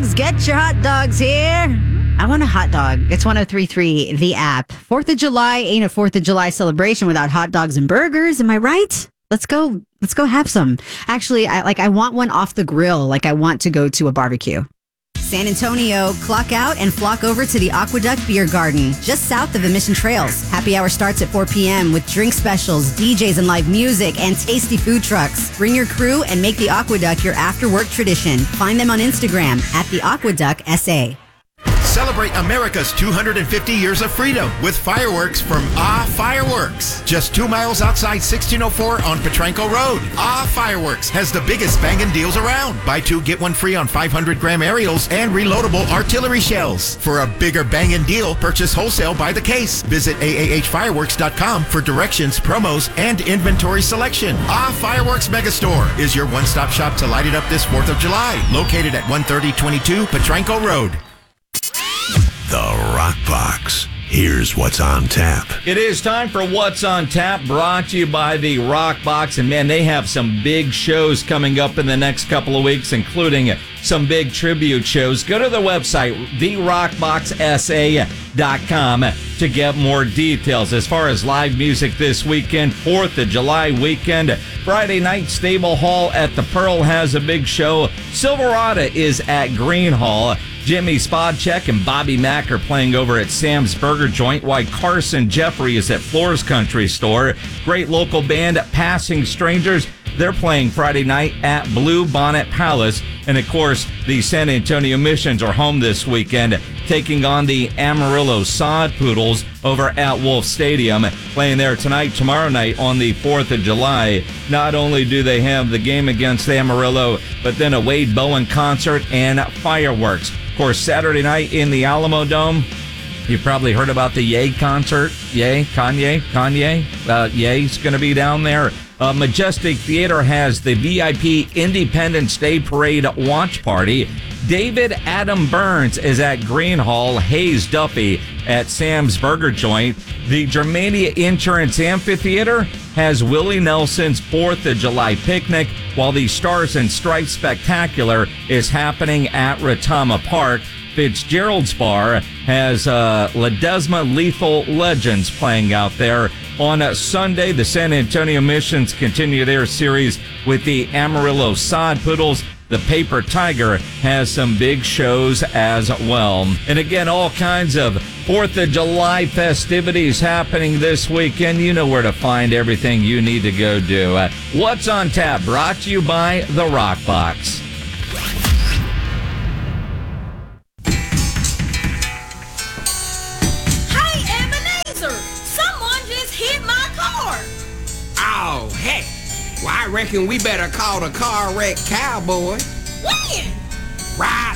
dogs. Get your hot dogs here. I want a hot dog. It's 103.3, the app. 4th of July ain't a 4th of July celebration without hot dogs and burgers. Am I right? Let's go have some. Actually, I want one off the grill. Like I want to go to a barbecue. San Antonio, clock out and flock over to the Aqueduct Beer Garden, just south of the Mission Trails. Happy hour starts at 4 p.m. with drink specials, DJs and live music, and tasty food trucks. Bring your crew and make the Aqueduct your after-work tradition. Find them on Instagram at the Aqueduct SA. Celebrate America's 250 years of freedom with fireworks from Fireworks. Just 2 miles outside 1604 on Petranco Road. Fireworks has the biggest bangin' deals around. Buy 2, get 1 free on 500-gram aerials and reloadable artillery shells. For a bigger bangin' deal, purchase wholesale by the case. Visit aahfireworks.com for directions, promos, and inventory selection. Fireworks Megastore is your one-stop shop to light it up this 4th of July. Located at 13022 Petranco Road. The Rock Box. Here's what's on tap. It is time for What's on Tap, brought to you by the Rock Box. And man, they have some big shows coming up in the next couple of weeks, including some big tribute shows. Go to the website, therockboxsa.com, to get more details. As far as live music this weekend, 4th of July weekend, Friday night, Stable Hall at the Pearl has a big show. Silverado is at Green Hall. Jimmy Spodcheck and Bobby Mack are playing over at Sam's Burger Joint, while Carson Jeffrey is at Floor's Country Store. Great local band, Passing Strangers. They're playing Friday night at Blue Bonnet Palace. And, of course, the San Antonio Missions are home this weekend, taking on the Amarillo Sod Poodles over at Wolf Stadium, playing there tonight, tomorrow night on the 4th of July. Not only do they have the game against Amarillo, but then a Wade Bowen concert and fireworks. Of course, Saturday night in the Alamo Dome, you've probably heard about the Ye concert. Kanye. Ye's going to be down there. Majestic Theater has the VIP Independence Day Parade watch party. David Adam Burns is at Green Hall. Hayes Duffy at Sam's Burger Joint. The Germania Insurance Amphitheater has Willie Nelson's 4th of July picnic, while the Stars and Stripes Spectacular is happening at Retama Park. Fitzgerald's Bar has Ledesma Lethal Legends playing out there. On Sunday, the San Antonio Missions continue their series with the Amarillo Sod Poodles. The Paper Tiger has some big shows as well. And again, all kinds of 4th of July festivities happening this weekend. You know where to find everything you need to go do. What's on Tap, brought to you by The Rock Box. Oh, heck. Well, I reckon we better call the car wreck cowboy. When? Right